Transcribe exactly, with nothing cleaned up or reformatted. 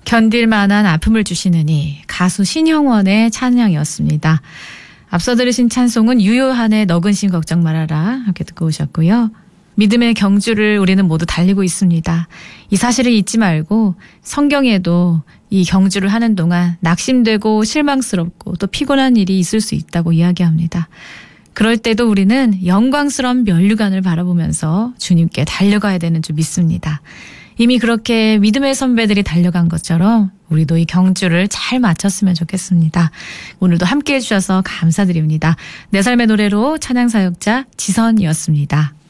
견딜 만한 아픔을 주시느니 가수 신형원의 찬양이었습니다. 앞서 들으신 찬송은 유효한의 너근심 걱정 말아라 함께 듣고 오셨고요. 믿음의 경주를 우리는 모두 달리고 있습니다. 이 사실을 잊지 말고 성경에도 이 경주를 하는 동안 낙심되고 실망스럽고 또 피곤한 일이 있을 수 있다고 이야기합니다. 그럴 때도 우리는 영광스러운 면류관을 바라보면서 주님께 달려가야 되는 줄 믿습니다. 이미 그렇게 믿음의 선배들이 달려간 것처럼 우리도 이 경주를 잘 마쳤으면 좋겠습니다. 오늘도 함께해 주셔서 감사드립니다. 내 삶의 노래로 찬양사역자 지선이었습니다.